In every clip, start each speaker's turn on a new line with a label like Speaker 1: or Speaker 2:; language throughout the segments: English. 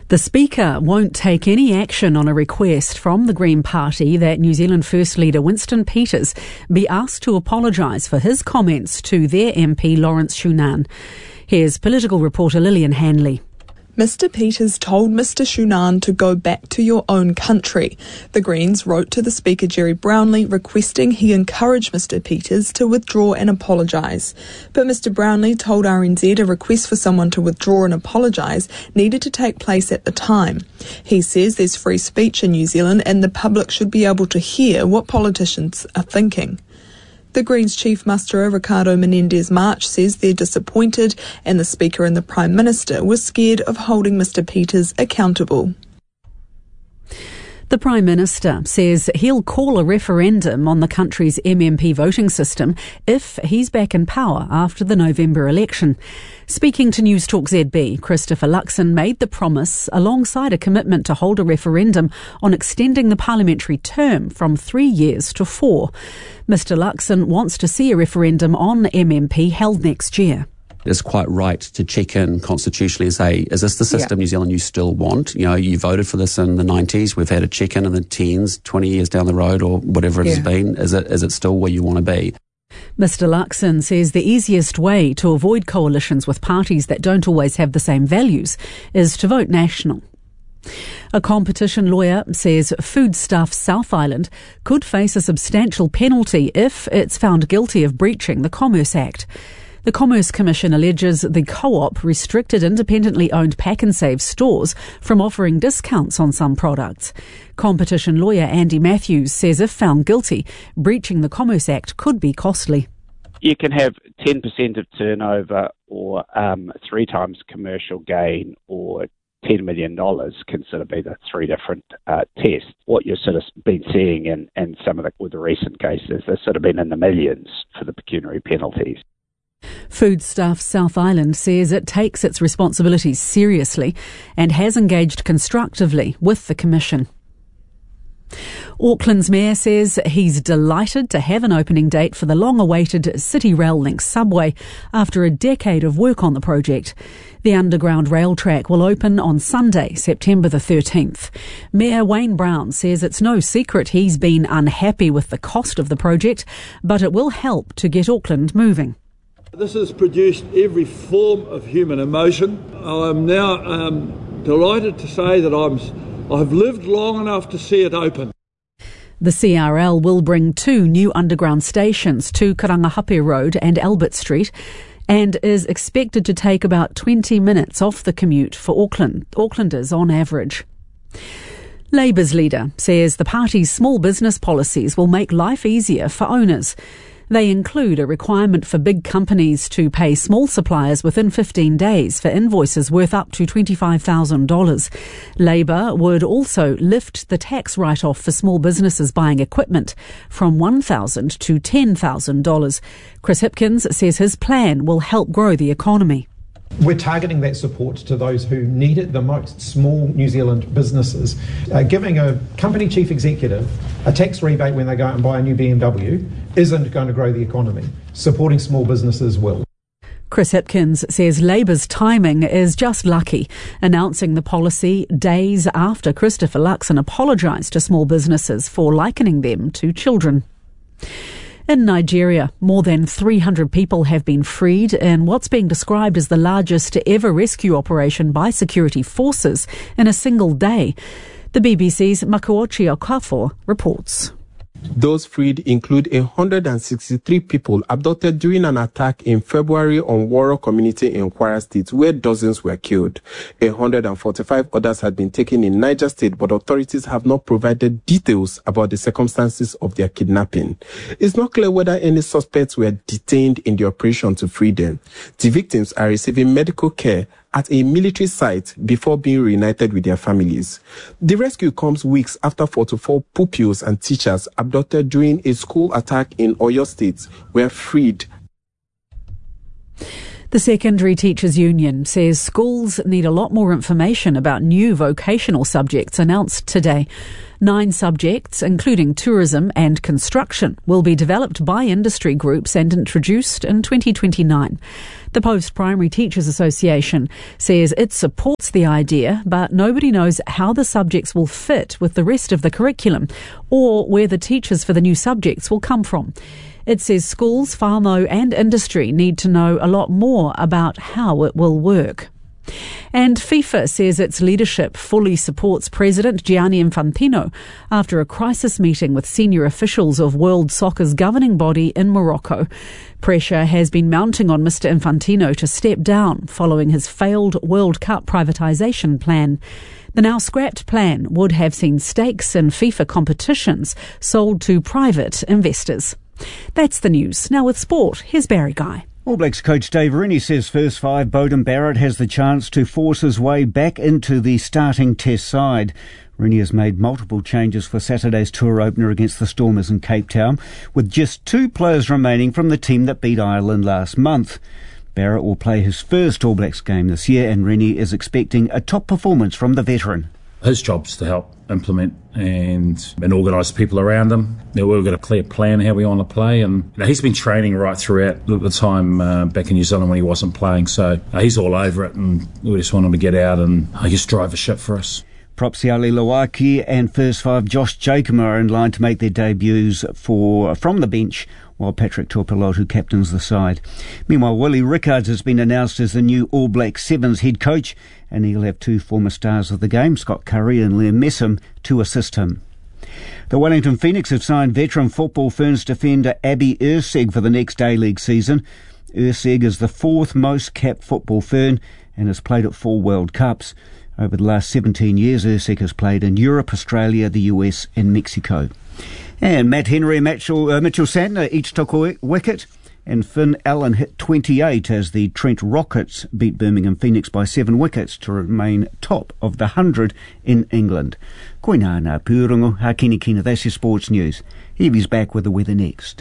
Speaker 1: The Speaker won't take any action on a request from the Green Party that New Zealand First Leader Winston Peters be asked to apologise for his comments to their MP Lawrence Shunan. Here's political reporter Lillian Hanley.
Speaker 2: Mr Peters told Mr Shunan to go back to your own country. The Greens wrote to the Speaker Gerry Brownlee requesting he encourage Mr Peters to withdraw and apologise. But Mr Brownlee told RNZ a request for someone to withdraw and apologise needed to take place at the time. He says there's free speech in New Zealand and the public should be able to hear what politicians are thinking. The Greens Chief Musterer Ricardo Menendez-March says they're disappointed and the Speaker and the Prime Minister were scared of holding Mr Peters accountable.
Speaker 1: The Prime Minister says he'll call a referendum on the country's MMP voting system if he's back in power after the November election. Speaking to News Talk ZB, Christopher Luxon made the promise alongside a commitment to hold a referendum on extending the parliamentary term from 3 years to 4. Mr Luxon wants to see a referendum on MMP held next year.
Speaker 3: It's quite right to check in constitutionally and say, is this the system New Zealand you still want? You know, you voted for this in the 90s. We've had a check-in in the 10s, 20 years down the road or whatever it has been. Is it still where you want to be?
Speaker 1: Mr Luxon says the easiest way to avoid coalitions with parties that don't always have the same values is to vote national. A competition lawyer says Foodstuffs South Island could face a substantial penalty if it's found guilty of breaching the Commerce Act. The Commerce Commission alleges the co-op restricted independently owned Pack and Save stores from offering discounts on some products. Competition lawyer Andy Matthews says if found guilty, breaching the Commerce Act could be costly.
Speaker 4: You can have 10% of turnover or 3 times commercial gain or $10 million can sort of be the 3 different tests. What you've sort of been seeing in some of with the recent cases, they've sort of been in the millions for the pecuniary penalties.
Speaker 1: Foodstuffs South Island says it takes its responsibilities seriously and has engaged constructively with the Commission. Auckland's mayor says he's delighted to have an opening date for the long-awaited City Rail Link subway after a decade of work on the project. The underground rail track will open on Sunday, September the 13th. Mayor Wayne Brown says it's no secret he's been unhappy with the cost of the project, but it will help to get Auckland moving.
Speaker 5: This has produced every form of human emotion. I'm now delighted to say that I've lived long enough to see it open.
Speaker 1: The CRL will bring 2 new underground stations to Karangahape Road and Albert Street and is expected to take about 20 minutes off the commute for Aucklanders on average. Labour's leader says the party's small business policies will make life easier for owners. They include a requirement for big companies to pay small suppliers within 15 days for invoices worth up to $25,000. Labour would also lift the tax write-off for small businesses buying equipment from $1,000 to $10,000. Chris Hipkins says his plan will help grow the economy.
Speaker 6: We're targeting that support to those who need it the most, small New Zealand businesses. Giving a company chief executive a tax rebate when they go out and buy a new BMW isn't going to grow the economy. Supporting small businesses will.
Speaker 1: Chris Hipkins says Labour's timing is just lucky, announcing the policy days after Christopher Luxon apologised to small businesses for likening them to children. In Nigeria, more than 300 people have been freed in what's being described as the largest ever rescue operation by security forces in a single day. The BBC's Makuochi Okafor reports.
Speaker 7: Those freed include 163 people abducted during an attack in February on Woro community in Kwara State, where dozens were killed. 145 others had been taken in Niger State, but authorities have not provided details about the circumstances of their kidnapping. It's not clear whether any suspects were detained in the operation to free them. The victims are receiving medical care at a military site before being reunited with their families. The rescue comes weeks after 44 pupils and teachers abducted during a school attack in Oyo State were freed.
Speaker 1: The Secondary Teachers Union says schools need a lot more information about new vocational subjects announced today. 9 subjects, including tourism and construction, will be developed by industry groups and introduced in 2029. The Post-Primary Teachers Association says it supports the idea, but nobody knows how the subjects will fit with the rest of the curriculum or where the teachers for the new subjects will come from. It says schools, whānau and industry need to know a lot more about how it will work. And FIFA says its leadership fully supports President Gianni Infantino after a crisis meeting with senior officials of World Soccer's governing body in Morocco. Pressure has been mounting on Mr. Infantino to step down following his failed World Cup privatisation plan. The now scrapped plan would have seen stakes in FIFA competitions sold to private investors. That's the news. Now with sport, here's Barry Guy.
Speaker 8: All Blacks coach Dave Rennie says first 5 Beauden Barrett has the chance to force his way back into the starting Test side. Rennie has made multiple changes for Saturday's tour opener against the Stormers in Cape Town, with just 2 players remaining from the team that beat Ireland last month. Barrett will play his first All Blacks game this year, and Rennie is expecting a top performance from the veteran.
Speaker 9: His job's to help implement and organise people around him. We've got a clear plan how we want to play, and he's been training right throughout the time back in New Zealand when he wasn't playing, so he's all over it, and we just want him to get out and just drive a ship for us.
Speaker 8: Propsiali Lawaki and first 5 Josh Jacob are in line to make their debuts from the bench, while Patrick Tuipulotu captains the side. Meanwhile, Willie Rickards has been announced as the new All Black Sevens head coach, and he'll have 2 former stars of the game, Scott Curry and Liam Messam, to assist him. The Wellington Phoenix have signed veteran Football Ferns defender Abby Erceg for the next A-League season. Erceg is the 4th most capped Football Fern and has played at 4 World Cups. Over the last 17 years, Erceg has played in Europe, Australia, the US and Mexico. And Matt Henry and Mitchell Santner each took a wicket, and Finn Allen hit 28 as the Trent Rockets beat Birmingham Phoenix by 7 wickets to remain top of the 100 in England. Koina ngā pūrongo, hakini kina, that's your sports news. Evie's back with the weather next.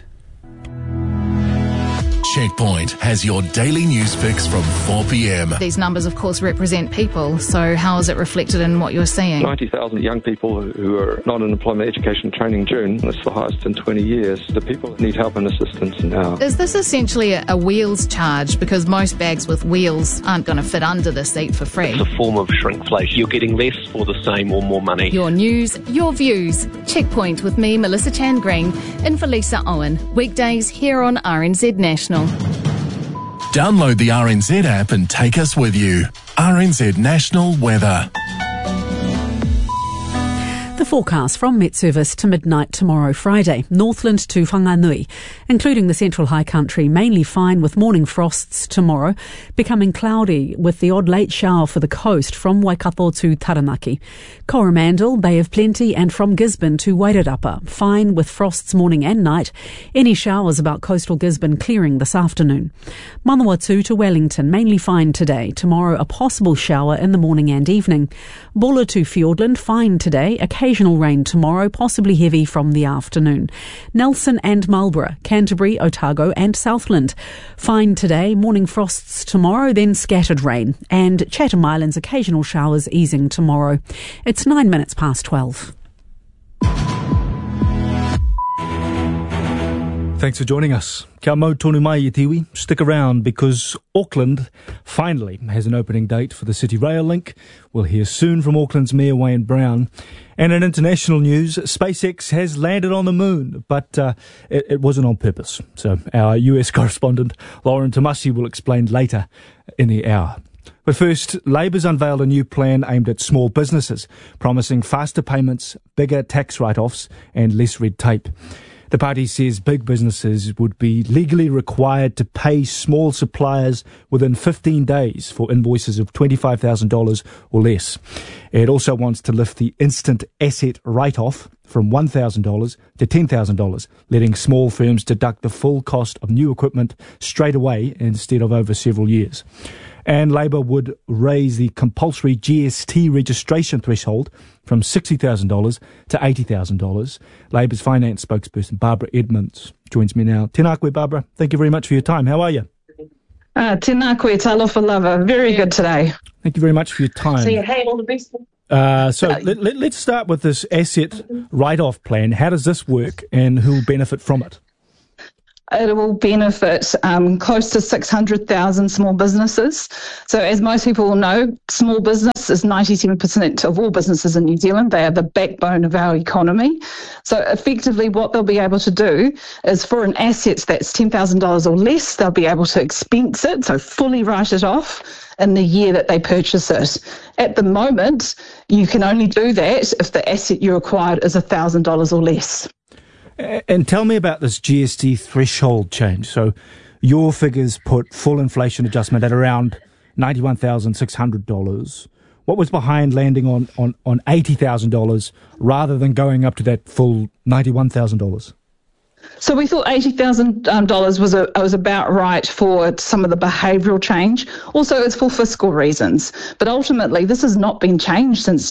Speaker 10: Checkpoint has your daily news fix from 4 p.m.
Speaker 11: These numbers, of course, represent people, so how is it reflected in what you're seeing?
Speaker 12: 90,000 young people who are not in employment, education, training in June. That's the highest in 20 years. The people need help and assistance now.
Speaker 11: Is this essentially a wheels charge? Because most bags with wheels aren't going to fit under the seat for free.
Speaker 13: It's a form of shrinkflation. You're getting less for the same or more money.
Speaker 11: Your news, your views. Checkpoint with me, Melissa Chan Green, in for Lisa Owen. Weekdays here on RNZ National.
Speaker 10: Download the RNZ app and take us with you. RNZ National Weather.
Speaker 1: The forecast from Met Service to midnight tomorrow, Friday. Northland to Whanganui, including the Central High Country, mainly fine with morning frosts tomorrow, becoming cloudy with the odd late shower for the coast from Waikato to Taranaki. Coromandel, Bay of Plenty, and from Gisborne to Wairarapa, fine with frosts morning and night. Any showers about coastal Gisborne clearing this afternoon. Manawatu to Wellington, mainly fine today. Tomorrow, a possible shower in the morning and evening. Bulla to Fiordland, fine today. Occasional rain tomorrow, possibly heavy from the afternoon. Nelson and Marlborough, Canterbury, Otago and Southland. Fine today, morning frosts tomorrow, then scattered rain. And Chatham Islands, occasional showers easing tomorrow. It's 9 minutes past 12.
Speaker 14: Thanks for joining us. Kia mau tonu mai i tiwi. Stick around because Auckland finally has an opening date for the City Rail link. We'll hear soon from Auckland's Mayor Wayne Brown. And in international news, SpaceX has landed on the moon, but it wasn't on purpose. So our US correspondent Lauren Tomasi will explain later in the hour. But first, Labour's unveiled a new plan aimed at small businesses, promising faster payments, bigger tax write-offs and less red tape. The party says big businesses would be legally required to pay small suppliers within 15 days for invoices of $25,000 or less. It also wants to lift the instant asset write-off from $1,000 to $10,000, letting small firms deduct the full cost of new equipment straight away instead of over several years. And Labour would raise the compulsory GST registration threshold from $60,000 to $80,000. Labour's finance spokesperson Barbara Edmonds joins me now. Tēnā koe, Barbara. Thank you very much for your time. How are you?
Speaker 15: Tēnā koe, talofa lava. Very good today.
Speaker 14: Thank you very much for your time.
Speaker 15: So, hey, all the best.
Speaker 14: Let's start with this asset write-off plan. How does this work and who will benefit from it?
Speaker 15: It will benefit close to 600,000 small businesses. So as most people will know, small business is 97% of all businesses in New Zealand. They are the backbone of our economy. So effectively what they'll be able to do is for an asset that's $10,000 or less, they'll be able to expense it, so fully write it off in the year that they purchase it. At the moment, you can only do that if the asset you acquired is $1,000 or less.
Speaker 14: And tell me about this GST threshold change. So your figures put full inflation adjustment at around $91,600. What was behind landing on $80,000 rather than going up to that full $91,000?
Speaker 15: So we thought $80,000 was about right for some of the behavioural change. Also, it's for fiscal reasons. But ultimately, this has not been changed since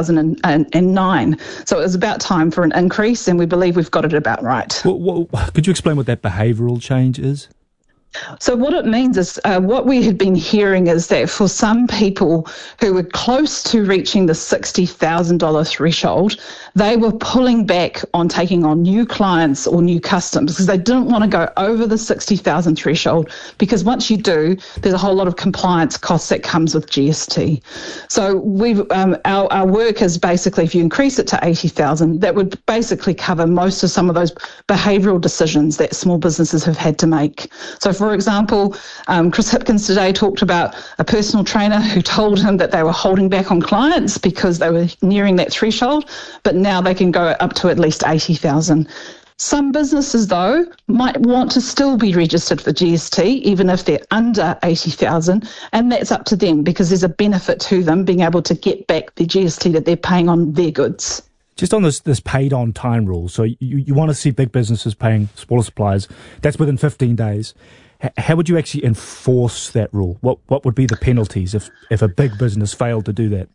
Speaker 15: 2009. So it was about time for an increase, and we believe we've got it about right.
Speaker 14: Could you explain what that behavioural change is?
Speaker 15: So what it means is what we had been hearing is that for some people who were close to reaching the $60,000 threshold, they were pulling back on taking on new clients or new customers because they didn't want to go over the $60,000 threshold, because once you do, there's a whole lot of compliance costs that comes with GST. So we've our work is basically, if you increase it to $80,000, that would basically cover most of some of those behavioural decisions that small businesses have had to make. So for example, Chris Hipkins today talked about a personal trainer who told him that they were holding back on clients because they were nearing that threshold, but now they can go up to at least $80,000. Some businesses, though, might want to still be registered for GST, even if they're under $80,000, and that's up to them because there's a benefit to them being able to get back the GST that they're paying on their goods.
Speaker 14: Just on this paid on time rule, so you want to see big businesses paying smaller suppliers, that's within 15 days. How would you actually enforce that rule? What would be the penalties if a big business failed to do that?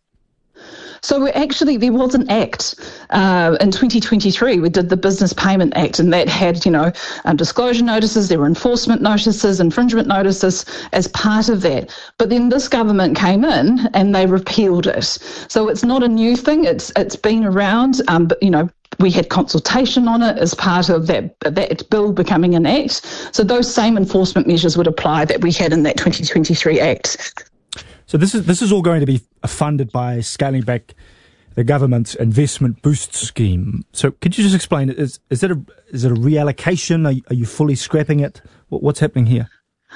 Speaker 15: So actually, there was an act in 2023. We did the Business Payment Act, and that had, disclosure notices. There were enforcement notices, infringement notices as part of that. But then this government came in and they repealed it. So it's not a new thing. It's been around, but we had consultation on it as part of that bill becoming an act. So those same enforcement measures would apply that we had in that 2023 Act.
Speaker 14: So this is all going to be funded by scaling back the government's investment boost scheme. So could you just explain it? Is it a reallocation? Are you fully scrapping it? What's happening here?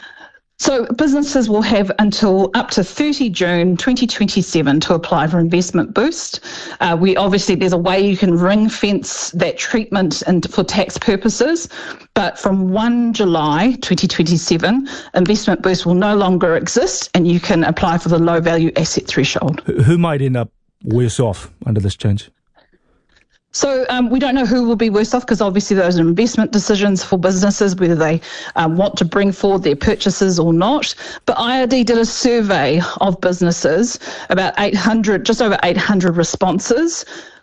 Speaker 15: So businesses will have until up to 30 June 2027 to apply for investment boost. There's a way you can ring fence that treatment for tax purposes, but from 1 July 2027, investment boost will no longer exist and you can apply for the low value asset threshold.
Speaker 14: Who might end up worse off under this change?
Speaker 15: So we don't know who will be worse off because obviously those are investment decisions for businesses, whether they want to bring forward their purchases or not. But IRD did a survey of businesses, about just over 800 responses.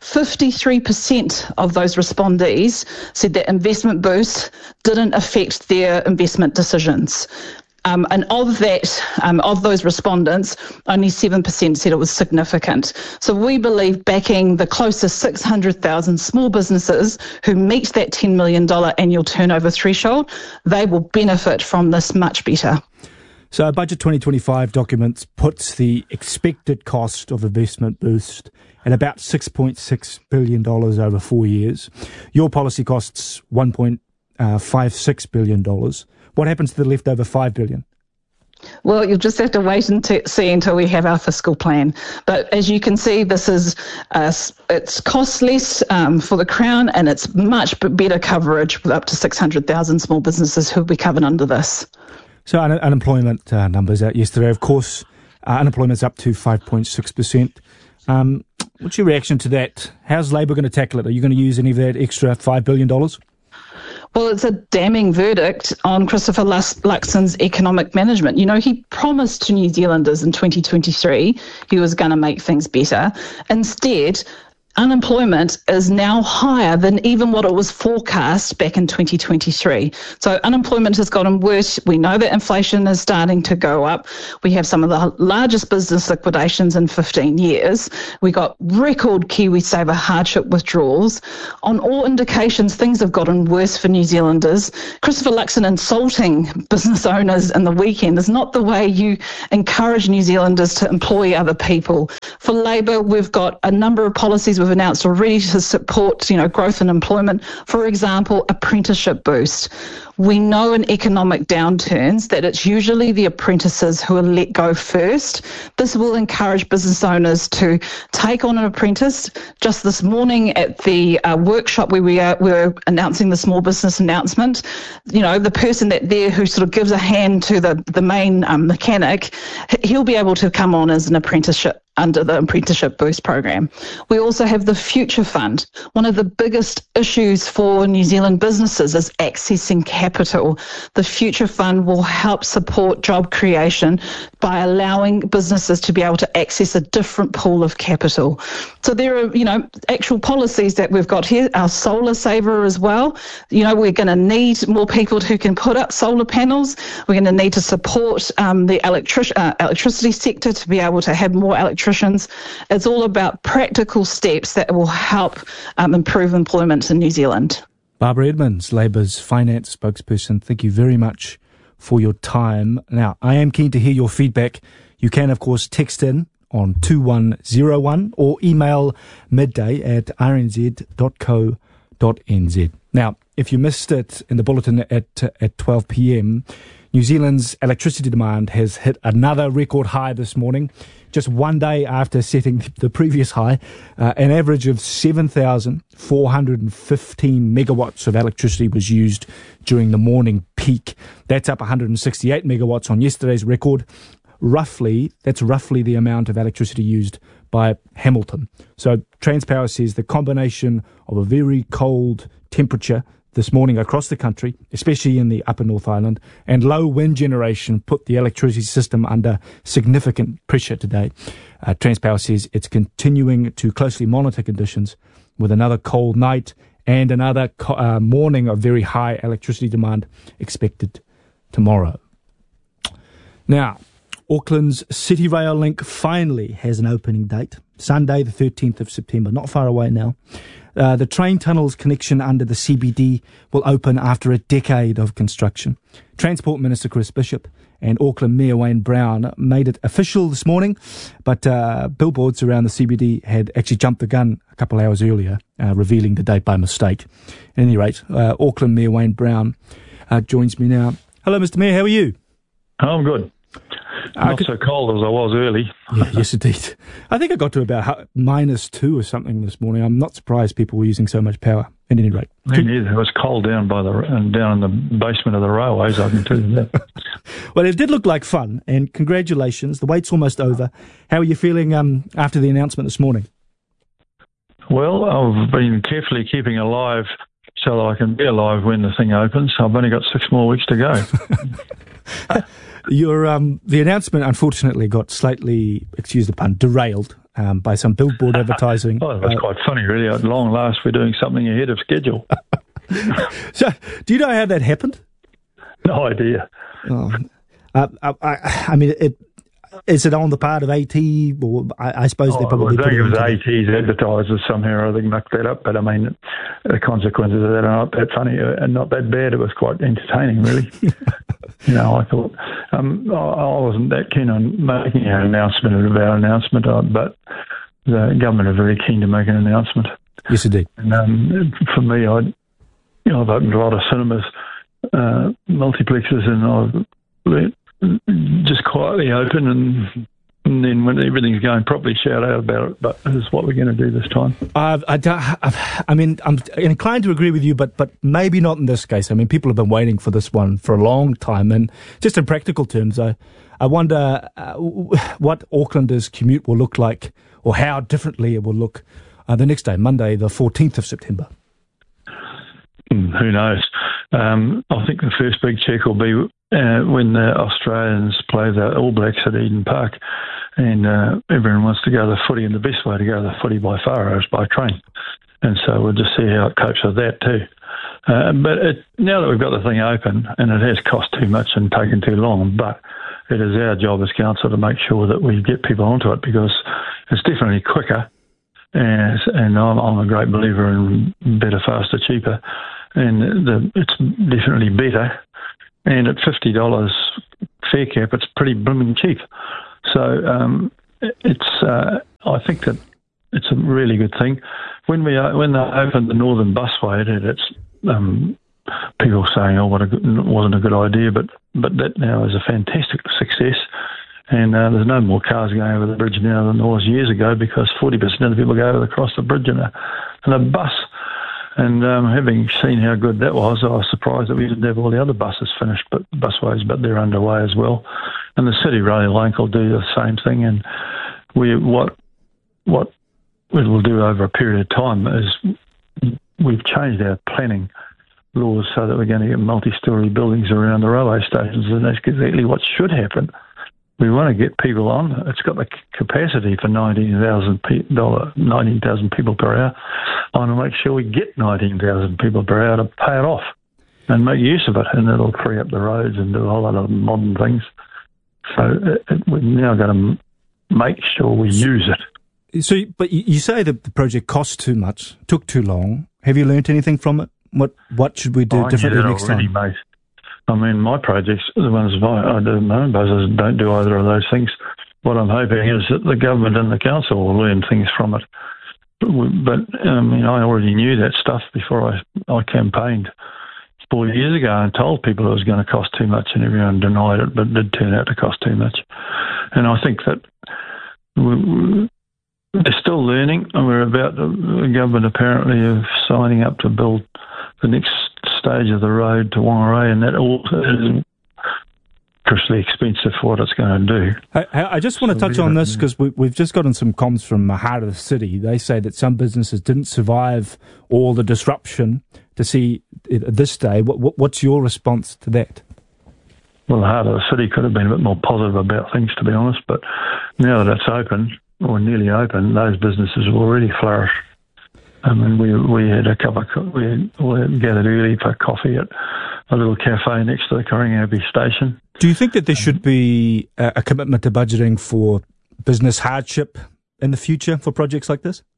Speaker 15: 53% of those respondees said that investment boost didn't affect their investment decisions. And of that, of those respondents, only 7% said it was significant. So we believe backing the close to 600,000 small businesses who meet that $10 million annual turnover threshold, they will benefit from this much better.
Speaker 14: So Budget 2025 documents puts the expected cost of investment boost at about $6.6 billion over 4 years. Your policy costs $1.56 billion. What happens to the leftover $5 billion?
Speaker 15: Well, you'll just have to wait and see until we have our fiscal plan. But as you can see, this is it's cost less for the Crown, and it's much better coverage with up to 600,000 small businesses who will be covered under this.
Speaker 14: So unemployment numbers out yesterday, of course. Unemployment's up to 5.6%. What's your reaction to that? How's Labour going to tackle it? Are you going to use any of that extra $5 billion?
Speaker 15: Well, it's a damning verdict on Christopher Luxon's economic management. He promised to New Zealanders in 2023 he was going to make things better. Instead, unemployment is now higher than even what it was forecast back in 2023. So unemployment has gotten worse. We know that inflation is starting to go up. We have some of the largest business liquidations in 15 years. We got record KiwiSaver hardship withdrawals. On all indications, things have gotten worse for New Zealanders. Christopher Luxon insulting business owners in the weekend is not the way you encourage New Zealanders to employ other people. For Labour, we've got a number of policies we've announced already to support, growth and employment. For example, apprenticeship boost. We know in economic downturns that it's usually the apprentices who are let go first. This will encourage business owners to take on an apprentice. Just this morning at the workshop where we were announcing the small business announcement, the person who sort of gives a hand to the main mechanic, he'll be able to come on as an apprenticeship under the Apprenticeship Boost program. We also have the Future Fund. One of the biggest issues for New Zealand businesses is accessing capital. The Future Fund will help support job creation by allowing businesses to be able to access a different pool of capital. So there are, actual policies that we've got here. Our solar saver as well. We're going to need more people who can put up solar panels. We're going to need to support the electricity sector to be able to have more electricity. It's all about practical steps that will help improve employment in New Zealand.
Speaker 14: Barbara Edmonds, Labour's finance spokesperson, thank you very much for your time. Now, I am keen to hear your feedback. You can, of course, text in on 2101 or email midday@rnz.co.nz. Now, if you missed it in the bulletin at 12 p.m, New Zealand's electricity demand has hit another record high this morning, just one day after setting the previous high. An average of 7,415 megawatts of electricity was used during the morning peak. That's up 168 megawatts on yesterday's record. That's roughly the amount of electricity used by Hamilton. So Transpower says the combination of a very cold temperature this morning across the country, especially in the upper North Island, and low wind generation put the electricity system under significant pressure today. Transpower says it's continuing to closely monitor conditions with another cold night and another morning of very high electricity demand expected tomorrow. Now, Auckland's City Rail link finally has an opening date, Sunday the 13th of September, not far away now. The train tunnels connection under the CBD will open after a decade of construction. Transport Minister Chris Bishop and Auckland Mayor Wayne Brown made it official this morning, but billboards around the CBD had actually jumped the gun a couple hours earlier, revealing the date by mistake. At any rate, Auckland Mayor Wayne Brown joins me now. Hello, Mr. Mayor, how are you?
Speaker 16: I'm good. Not so cold as I was early.
Speaker 14: Yeah, yes, indeed. I think I got to about -2 or something this morning. I'm not surprised people were using so much power. At any rate,
Speaker 16: me neither. It was cold down down in the basement of the railways. I can tell you that.
Speaker 14: Well, it did look like fun, and congratulations. The wait's almost over. How are you feeling after the announcement this morning?
Speaker 16: Well, I've been carefully keeping alive so that I can be alive when the thing opens. I've only got 6 more weeks to go.
Speaker 14: The announcement unfortunately got slightly, excuse the pun, derailed by some billboard advertising.
Speaker 16: Oh, that's quite funny, really. At long last, we're doing something ahead of schedule.
Speaker 14: So, do you know how that happened?
Speaker 16: No idea.
Speaker 14: Oh, I mean, is it on the part of AT? Or I suppose they probably.
Speaker 16: I think it was AT's advertisers somehow. I think mucked that up. But I mean, the consequences of that are not that funny and not that bad. It was quite entertaining, really. I thought I wasn't that keen on making an announcement about an announcement, but the government are very keen to make an announcement.
Speaker 14: Yes, indeed.
Speaker 16: And for me, I've opened a lot of cinemas, multiplexes, and I've just quietly open and then when everything's going properly, shout out about it. But this is what we're going to do this time.
Speaker 14: I mean, I'm inclined to agree with you, but maybe not in this case. I mean, people have been waiting for this one for a long time, and just in practical terms, I wonder what Aucklanders' commute will look like, or how differently it will look the next day, Monday, the 14th of September.
Speaker 16: Who knows? I think the first big check will be when the Australians play the All Blacks at Eden Park, And everyone wants to go to the footy, and the best way to go to the footy by far is by train. And so we'll just see how it copes with that too. But now that we've got the thing open, and it has cost too much and taken too long, but it is our job as council to make sure that we get people onto it, because it's definitely quicker. And I'm a great believer in better, faster, cheaper. And it's definitely better. And at $50 fare cap, it's pretty blooming cheap. So I think that it's a really good thing. When they opened the Northern Busway, it had its people saying, "Oh, wasn't a good idea," but that now is a fantastic success. And there's no more cars going over the bridge now than there was years ago, because 40% of the people go across the bridge in a bus. And having seen how good that was, I was surprised that we didn't have all the other buses finished, busways, but they're underway as well. And the City Rail Link will do the same thing. And what it will do over a period of time is we've changed our planning laws so that we're going to get multi-storey buildings around the railway stations, and that's exactly what should happen. We want to get people on. It's got the capacity for 19,000 people per hour. I want to make sure we get 19,000 people per hour to pay it off and make use of it, and it'll free up the roads and do a whole lot of modern things. So we've now got to make sure we use it.
Speaker 14: So, but you say that the project cost too much, took too long. Have you learnt anything from it? What should we do differently next time? Mate.
Speaker 16: I mean, my projects, the ones I do, my own buses, don't do either of those things. What I'm hoping is that the government and the council will learn things from it. But I mean, I already knew that stuff before I campaigned 4 years ago and told people it was going to cost too much, and everyone denied it, but it did turn out to cost too much. And I think that they're still learning, and the government apparently is signing up to build the next stage of the road to Whangarei, and that also is incredibly expensive for what it's going to do.
Speaker 14: I just want to touch on this, because we've just gotten some comms from the heart of the city. They say that some businesses didn't survive all the disruption to see this day. What's your response to that?
Speaker 16: Well, the heart of the city could have been a bit more positive about things, to be honest, but now that it's open, or nearly open, those businesses will already flourish. I mean, we had we gathered early for coffee at a little cafe next to the Coringaby station.
Speaker 14: Do you think that there should be a commitment to budgeting for business hardship in the future for projects like this?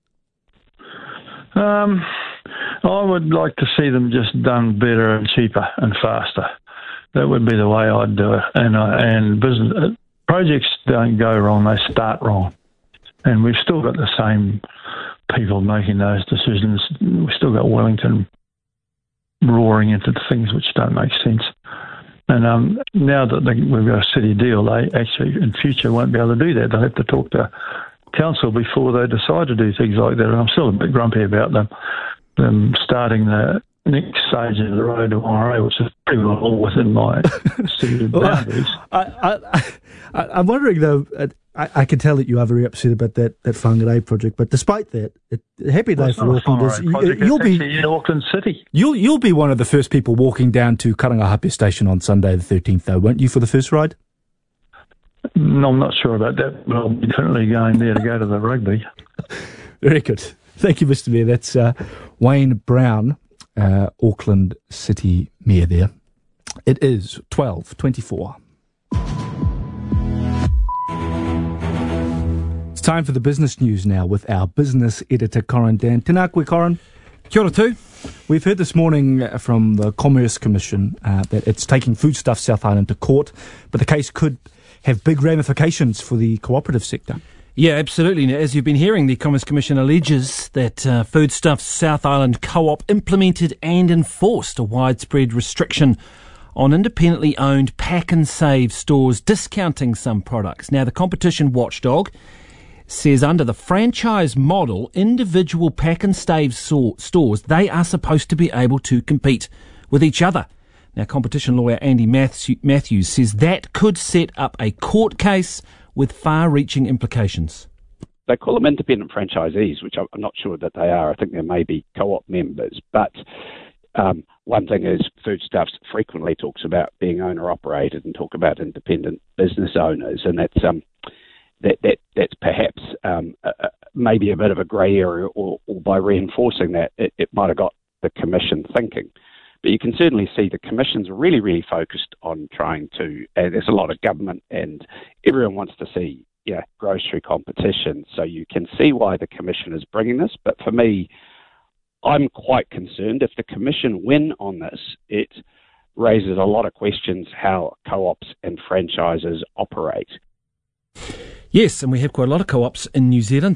Speaker 16: I would like to see them just done better and cheaper and faster. That would be the way I'd do it. And business projects don't go wrong; they start wrong. And we've still got the same people making those decisions. We've still got Wellington roaring into things which don't make sense. And now that we've got a city deal, they actually in future won't be able to do that. They'll have to talk to council before they decide to do things like that. And I'm still a bit grumpy about them starting the next stage of the road to Whangarei, which is pretty well all within my city boundaries.
Speaker 14: I'm wondering, though, I can tell that you are very upset about that Whangarei project, but despite that, happy day for Auckland.
Speaker 16: You'll be in Auckland City.
Speaker 14: You'll be one of the first people walking down to Karangahape Station on Sunday the 13th, though, won't you, for the first ride?
Speaker 16: No, I'm not sure about that, but I'll be definitely going there to go to the rugby.
Speaker 14: Very good. Thank you, Mr. Mayor. That's Wayne Brown, Auckland City Mayor there. It is 12:24. It's time for the business news now with our business editor, Corin Dan. Tēnā koe, Corin.
Speaker 17: Kia ora tū.
Speaker 14: We've heard this morning from the Commerce Commission that it's taking Foodstuffs South Island to court, but the case could have big ramifications for the cooperative sector.
Speaker 17: Yeah, absolutely. As you've been hearing, the Commerce Commission alleges that Foodstuffs South Island Co-op implemented and enforced a widespread restriction on independently owned pack and save stores discounting some products. Now, the competition watchdog says under the franchise model, individual pack and save stores, they are supposed to be able to compete with each other. Now, competition lawyer Andy Matthews says that could set up a court case with far-reaching implications.
Speaker 4: They call them independent franchisees, which I'm not sure that they are. I think they may be co-op members. But one thing is Foodstuffs frequently talks about being owner-operated and talk about independent business owners, and that's that's perhaps maybe a bit of a grey area, or by reinforcing that, it might have got the Commission thinking. But you can certainly see the Commission's really, really focused on trying to, and there's a lot of government and everyone wants to see grocery competition. So you can see why the Commission is bringing this. But for me, I'm quite concerned if the Commission win on this, it raises a lot of questions how co-ops and franchises operate.
Speaker 17: Yes, and we have quite a lot of co-ops in New Zealand.